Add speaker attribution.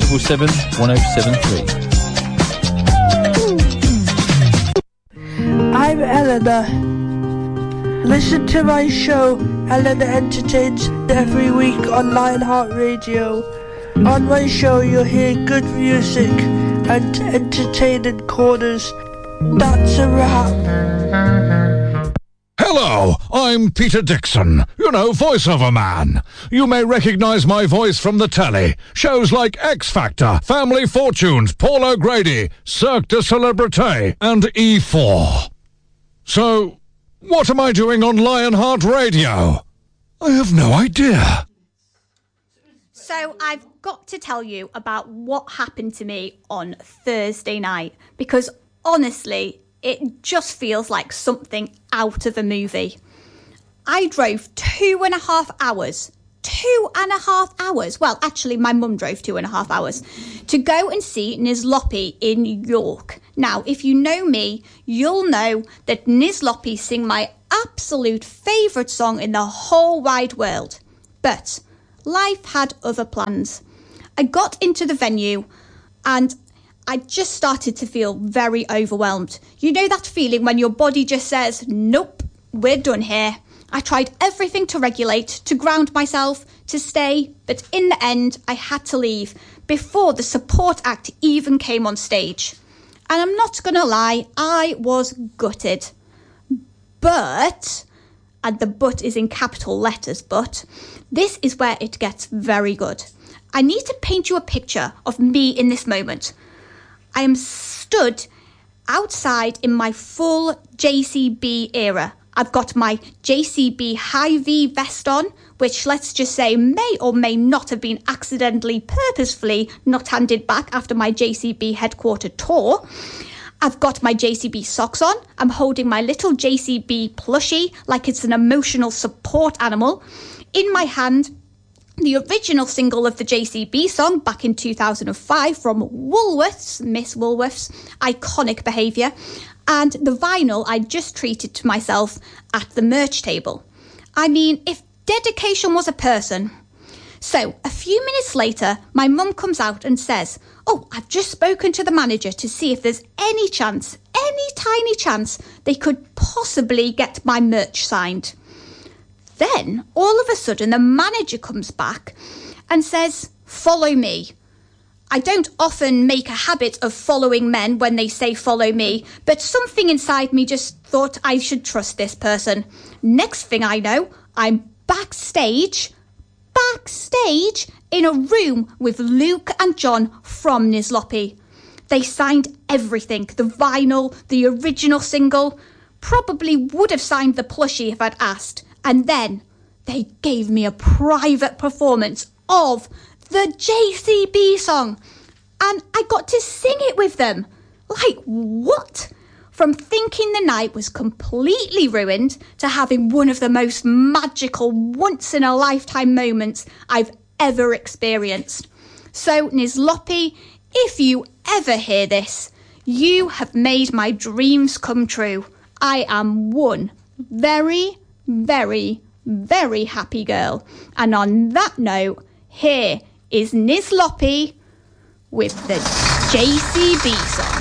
Speaker 1: 0477 1073.
Speaker 2: I'm Eleanor. Listen to my show, Eleanor Entertains, every week on Lionheart Radio. On my show you'll hear good music and entertaining corners. That's a wrap.
Speaker 3: Hello, I'm Peter Dixon, voiceover man. You may recognise my voice from the telly. Shows like X Factor, Family Fortunes, Paul O'Grady, Cirque du Celebrité, and E4. So, what am I doing on Lionheart Radio? I have no idea.
Speaker 4: So I've got to tell you about what happened to me on Thursday night, because honestly, it just feels like something out of a movie. I drove 2.5 hours. 2.5 hours. Well, actually, my mum drove 2.5 hours to go and see Niz Lottie in York. Now, if you know me, you'll know that Niz Lottie sing my absolute favourite song in the whole wide world. But life had other plans. I got into the venue and I just started to feel very overwhelmed. You know that feeling when your body just says, nope, we're done here. I tried everything to regulate, to ground myself, to stay, but in the end, I had to leave before the support act even came on stage. And I'm not going to lie, I was gutted. But, and the but is in capital letters, but, this is where it gets very good. I need to paint you a picture of me in this moment. I am stood outside in my full JCB era. I've got my JCB Hy-Vee vest on, which let's just say may or may not have been accidentally, purposefully not handed back after my JCB headquarter tour. I've got my JCB socks on. I'm holding my little JCB plushie like it's an emotional support animal. In my hand, the original single of the JCB song back in 2005 from Woolworths, Miss Woolworths, Iconic Behaviour, and the vinyl I just treated to myself at the merch table. I mean, if dedication was a person. So, a few minutes later, my mum comes out and says, oh, I've just spoken to the manager to see if there's any chance, any tiny chance, they could possibly get my merch signed. Then, all of a sudden, the manager comes back and says, follow me. I don't often make a habit of following men when they say follow me, but something inside me just thought I should trust this person. Next thing I know, I'm backstage in a room with Luke and John from Niz Lottie. They signed everything, the vinyl, the original single, probably would have signed the plushie if I'd asked. And then they gave me a private performance of the JCB song. And I got to sing it with them. Like, what? From thinking the night was completely ruined to having one of the most magical once-in-a-lifetime moments I've ever experienced. So, Niz Lottie, if you ever hear this, you have made my dreams come true. I am one very, very, very happy girl. And on that note, here is Niz Lottie with the JCB song.